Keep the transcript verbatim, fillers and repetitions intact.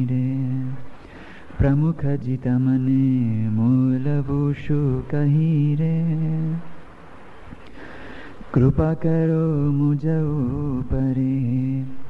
प्रमुख जित मने मूलभूषु कही रे। कृपा करो मुझ ऊपरे